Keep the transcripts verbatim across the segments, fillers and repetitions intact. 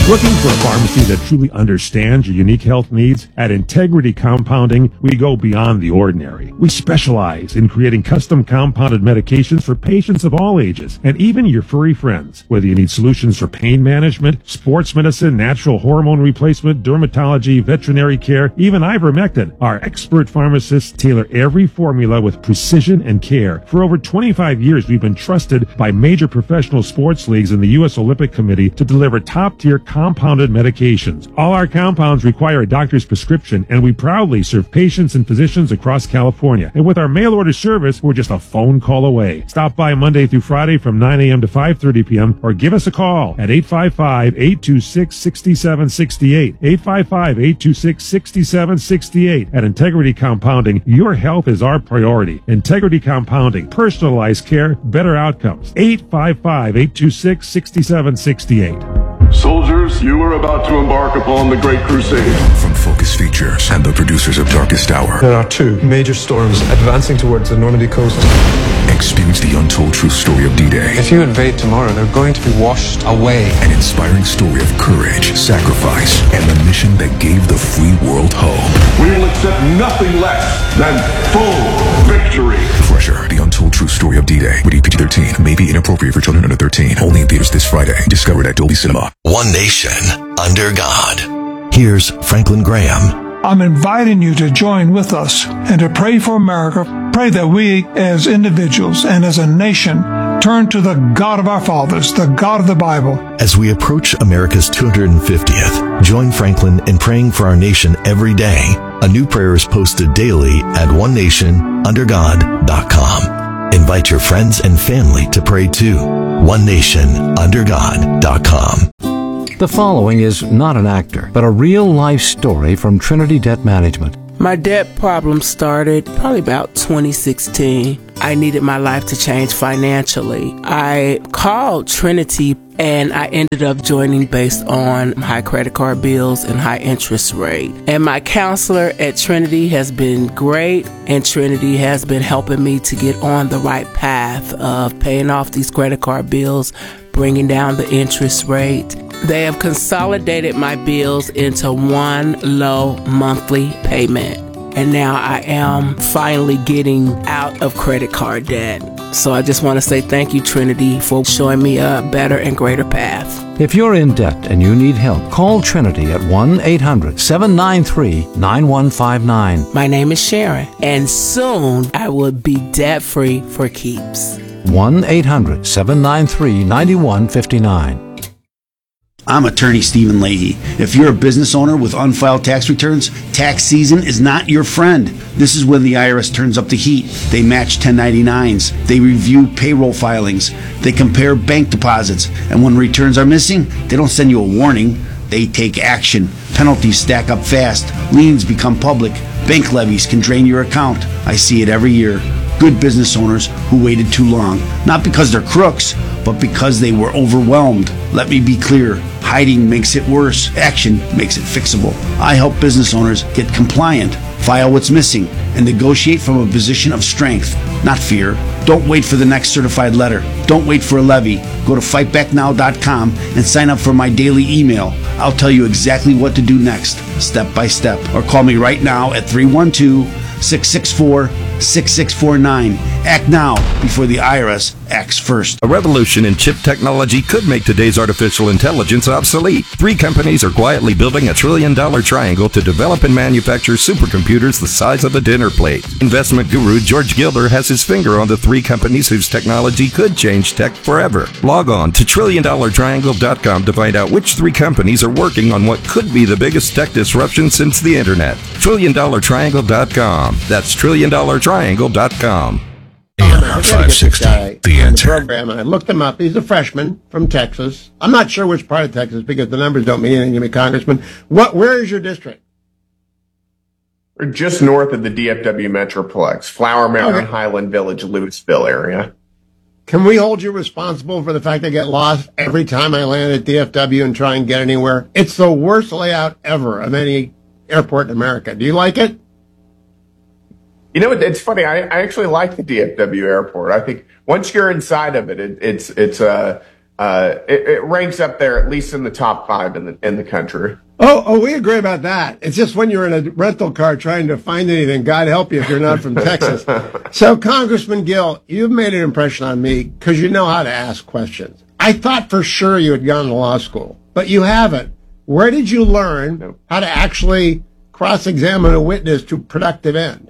Looking for a pharmacy that truly understands your unique health needs? At Integrity Compounding, we go beyond the ordinary. We specialize in creating custom compounded medications for patients of all ages, and even your furry friends. Whether you need solutions for pain management, sports medicine, natural hormone replacement, dermatology, veterinary care, even ivermectin, our expert pharmacists tailor every formula with precision and care. For over twenty-five years, we've been trusted by major professional sports leagues and the U S Olympic Committee to deliver top-tier compounded medications. All our compounds require a doctor's prescription, and we proudly serve patients and physicians across California. And with our mail order service, we're just a phone call away. Stop by Monday through Friday from nine a.m. to five thirty p.m. or give us a call at eight five five, eight two six, six seven six eight. eight five five, eight two six, six seven six eight. At Integrity Compounding, your health is our priority. Integrity Compounding, personalized care, better outcomes. eight five five, eight two six, six seven six eight. Soldiers, you are about to embark upon the Great Crusade. From Focus Features and the producers of Darkest Hour. There are two major storms advancing towards the Normandy coast. Experience the untold true story of D-Day. If you invade tomorrow, they're going to be washed away. An inspiring story of courage, sacrifice, and the mission that gave the free world hope. We will accept nothing less than full victory. Pressure, the untold true story of D-Day. Rated P G thirteen. May be inappropriate for children under thirteen. Only in theaters this Friday. Discovered at Dolby Cinema. One nation under God. Here's Franklin Graham. I'm inviting you to join with us and to pray for America. Pray that we as individuals and as a nation turn to the God of our fathers, the God of the Bible. As we approach America's two hundred fiftieth, join Franklin in praying for our nation every day. A new prayer is posted daily at one nation under god dot com. Invite your friends and family to pray too. one nation under god dot com. The following is not an actor, but a real-life story from Trinity Debt Management. My debt problem started probably about twenty sixteen. I needed my life to change financially. I called Trinity and I ended up joining based on high credit card bills and high interest rate. And my counselor at Trinity has been great, and Trinity has been helping me to get on the right path of paying off these credit card bills, bringing down the interest rate. They have consolidated my bills into one low monthly payment. And now I am finally getting out of credit card debt. So I just want to say thank you, Trinity, for showing me a better and greater path. If you're in debt and you need help, call Trinity at one eight hundred, seven nine three, nine one five nine. My name is Sharon, and soon I will be debt-free for keeps. one eight hundred, seven nine three, nine one five nine. I'm attorney Stephen Leahy. If you're a business owner with unfiled tax returns, tax season is not your friend. This is when the I R S turns up the heat. They match ten ninety-nines. They review payroll filings. They compare bank deposits. And when returns are missing, they don't send you a warning. They take action. Penalties stack up fast. Liens become public. Bank levies can drain your account. I see it every year. Good business owners who waited too long. Not because they're crooks, but because they were overwhelmed. Let me be clear. Hiding makes it worse. Action makes it fixable. I help business owners get compliant, file what's missing, and negotiate from a position of strength, not fear. Don't wait for the next certified letter. Don't wait for a levy. Go to fight back now dot com and sign up for my daily email. I'll tell you exactly what to do next, step by step. Or call me right now at three one two, six six four, six six four nine. Act now before the I R S acts first. A revolution in chip technology could make today's artificial intelligence obsolete. Three companies are quietly building a trillion-dollar triangle to develop and manufacture supercomputers the size of a dinner plate. Investment guru George Gilder has his finger on the three companies whose technology could change tech forever. Log on to trillion dollar triangle dot com to find out which three companies are working on what could be the biggest tech disruption since the internet. trillion dollar triangle dot com. That's trillion dollar triangle dot com. A M five sixty, The Answer. The program, and I looked him up. He's a freshman from Texas. I'm not sure which part of Texas because the numbers don't mean anything to me, Congressman. What? Where is your district? We're just north of the D F W Metroplex, Flower Mountain, Okay. Highland Village, Louisville area. Can we hold you responsible for the fact I get lost every time I land at D F W and try and get anywhere? It's the worst layout ever of any airport in America. Do you like it? You know, it's funny. I, I actually like the D F W airport. I think once you're inside of it, it it's it's a uh, it, it ranks up there at least in the top five in the in the country. Oh, oh, we agree about that. It's just when you're in a rental car trying to find anything, God help you if you're not from Texas. So, Congressman Gill, you've made an impression on me because you know how to ask questions. I thought for sure you had gone to law school, but you haven't. Where did you learn nope. how to actually cross-examine a witness to productive end?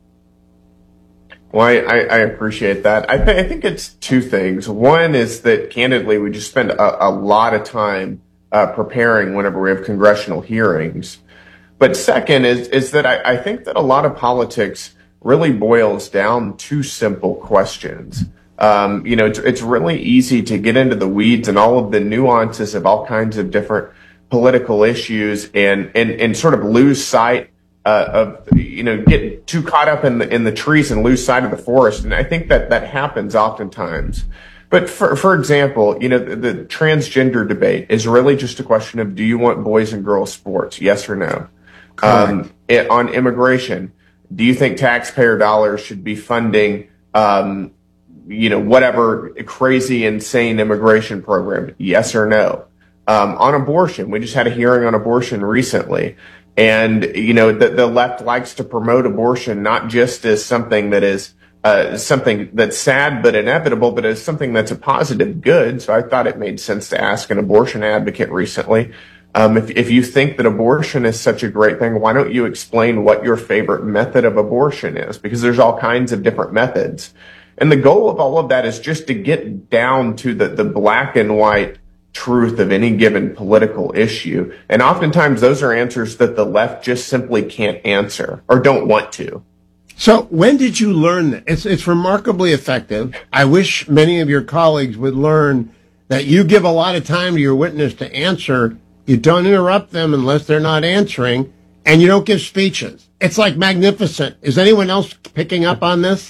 Well, I, I appreciate that. I, th- I think it's two things. One is that, candidly, we just spend a, a lot of time uh, preparing whenever we have congressional hearings. But second is, is that I, I think that a lot of politics really boils down to simple questions. Um, you know, it's, it's really easy to get into the weeds and all of the nuances of all kinds of different political issues and, and, and sort of lose sight uh, of, you know, get too caught up in the, in the trees and lose sight of the forest. And I think that that happens oftentimes. But for, for example, you know, the, the transgender debate is really just a question of, do you want boys and girls sports? Yes or no? Um, it, on immigration, do you think taxpayer dollars should be funding, um, you know, whatever crazy, insane immigration program? Yes or no? Um, on abortion, we just had a hearing on abortion recently. And, you know, the, the left likes to promote abortion not just as something that is uh, something that's sad but inevitable, but as something that's a positive good. So I thought it made sense to ask an abortion advocate recently, um, if, if you think that abortion is such a great thing, why don't you explain what your favorite method of abortion is? Because there's all kinds of different methods. And the goal of all of that is just to get down to the, the black and white truth of any given political issue. And oftentimes those are answers that the left just simply can't answer or don't want to. So when did you learn that? It's, it's remarkably effective. I wish many of your colleagues would learn that you give a lot of time to your witness to answer. You don't interrupt them unless they're not answering, and you don't give speeches. It's like magnificent. Is anyone else picking up on this?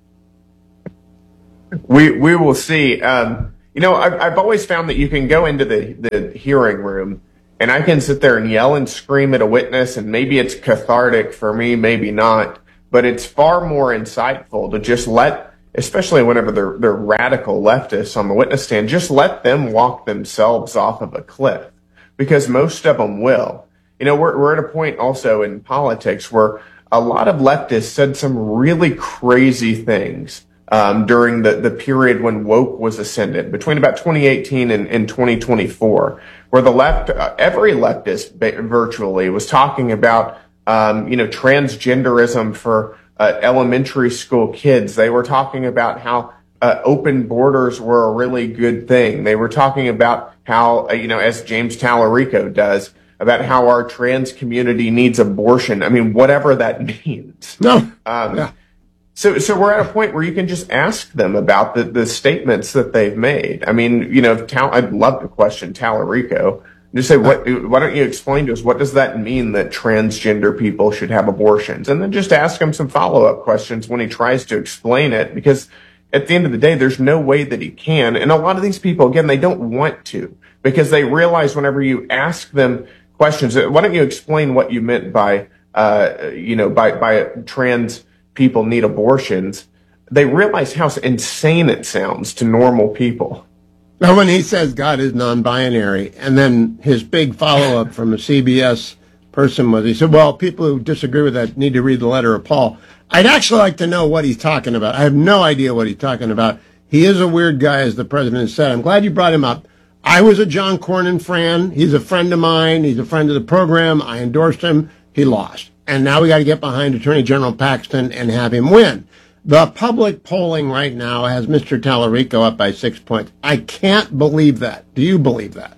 We we will see. Um, you know, I've, I've always found that you can go into the, the hearing room, and I can sit there and yell and scream at a witness, and maybe it's cathartic for me, maybe not. But it's far more insightful to just let, especially whenever they're, they're radical leftists on the witness stand, just let them walk themselves off of a cliff, because most of them will. You know, we're, we're at a point also in politics where a lot of leftists said some really crazy things um, during the, the period when woke was ascendant, between about twenty eighteen and, and twenty twenty-four, where the left, uh, every leftist virtually was talking about Um, you know, transgenderism for uh, elementary school kids. They were talking about how uh, open borders were a really good thing. They were talking about how, uh, you know, as James Tallarico does, about how our trans community needs abortion. I mean, whatever that means. No. Um, yeah. So, so we're at a point where you can just ask them about the, the statements that they've made. I mean, you know, Tal- I'd love to question Tallarico. Just say, what, why don't you explain to us, what does that mean that transgender people should have abortions? And then just ask him some follow-up questions when he tries to explain it, because at the end of the day, there's no way that he can. And a lot of these people, again, they don't want to, because they realize whenever you ask them questions, why don't you explain what you meant by, uh, you know, by, by trans people need abortions? They realize how insane it sounds to normal people. Now, when he says God is non-binary, and then his big follow-up from a C B S person was, he said, well, people who disagree with that need to read the letter of Paul. I'd actually like to know what he's talking about. I have no idea what he's talking about. He is a weird guy, as the president said. I'm glad you brought him up. I was a John Cornyn fan. He's a friend of mine. He's a friend of the program. I endorsed him. He lost. And now we got to get behind Attorney General Paxton and have him win. The public polling right now has Mister Tallarico up by six points. I can't believe that. Do you believe that?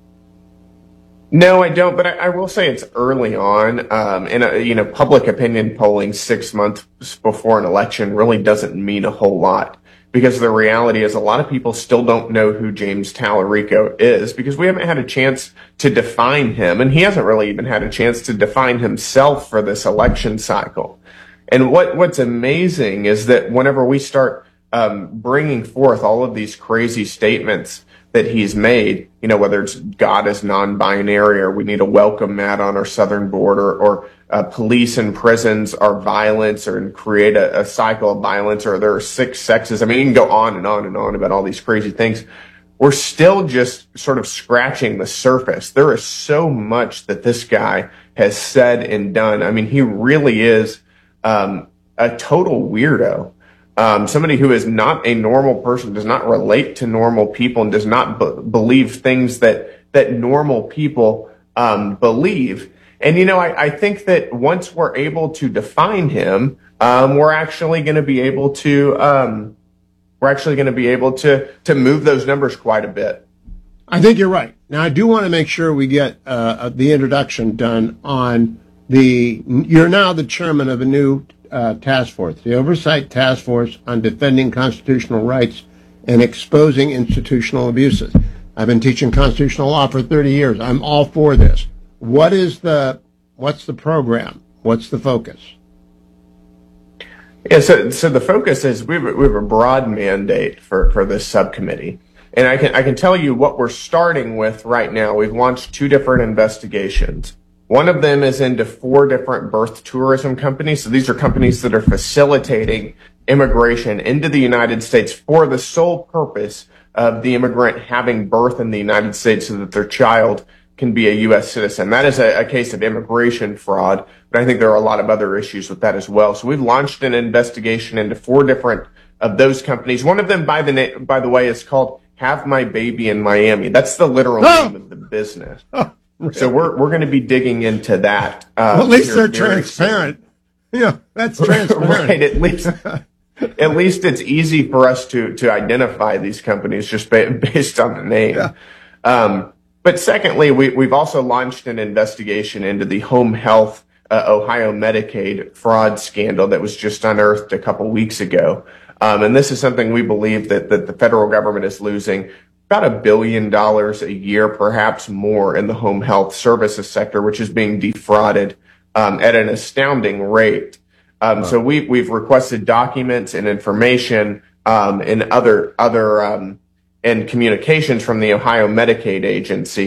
No, I don't, but I, I will say it's early on. Um, and, uh, you know, public opinion polling six months before an election really doesn't mean a whole lot, because the reality is a lot of people still don't know who James Tallarico is, because we haven't had a chance to define him, and he hasn't really even had a chance to define himself for this election cycle. And what, what's amazing is that whenever we start um, bringing forth all of these crazy statements that he's made, you know, whether it's God is non-binary, or we need a welcome mat on our southern border, or uh, police and prisons are violence, or create a, a cycle of violence, or there are six sexes. I mean, you can go on and on and on about all these crazy things. we're still just sort of scratching the surface. There is so much that this guy has said and done. I mean, he really is um, a total weirdo. Um, somebody who is not a normal person, does not relate to normal people, and does not b- believe things that that normal people um, believe. And, you know, I, I think that once we're able to define him, um, we're actually going to be able to um, we're actually going to be able to to move those numbers quite a bit. I think you're right. Now, I do want to make sure we get uh, the introduction done on the. You're now the chairman of a new uh, task force, the Oversight Task Force on Defending Constitutional Rights and Exposing Institutional Abuses. I've been teaching constitutional law for thirty years. I'm all for this. What is the what's the program? What's the focus? Yeah, so so the focus is we have, we have a broad mandate for, for this subcommittee. And I can I can tell you what we're starting with right now. We've launched two different investigations. One of them is into four different birth tourism companies. So these are companies that are facilitating immigration into the United States for the sole purpose of the immigrant having birth in the United States so that their child can be a U S citizen. That is a, a case of immigration fraud, but I think there are a lot of other issues with that as well. So we've launched an investigation into four different of those companies. One of them, by the na- by the way, is called Have My Baby in Miami. That's the literal oh. name of the business. Oh, really? So we're we're going to be digging into that. Uh, well, at least they're transparent. Soon. Yeah, that's transparent. Right, at least. At least it's easy for us to to identify these companies just ba- based on the name. Yeah. Um, but secondly, we, we've also launched an investigation into the home health uh, Ohio Medicaid fraud scandal that was just unearthed a couple weeks ago. Um, and this is something we believe that, that the federal government is losing about a billion dollars a year, perhaps more, in the home health services sector, which is being defrauded um, at an astounding rate. Um, so we, we've requested documents and information um, and other other um, and communications from the Ohio Medicaid agency